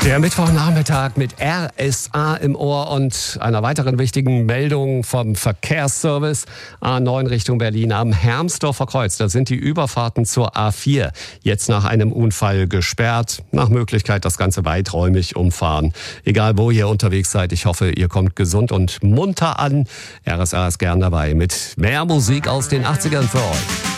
Der Mittwochnachmittag mit RSA im Ohr und einer weiteren wichtigen Meldung vom Verkehrsservice. A9 Richtung Berlin am Hermsdorfer Kreuz. Da sind die Überfahrten zur A4 jetzt nach einem Unfall gesperrt. Nach Möglichkeit das Ganze weiträumig umfahren. Egal wo ihr unterwegs seid, ich hoffe, ihr kommt gesund und munter an. RSA ist gern dabei mit mehr Musik aus den 80ern für euch.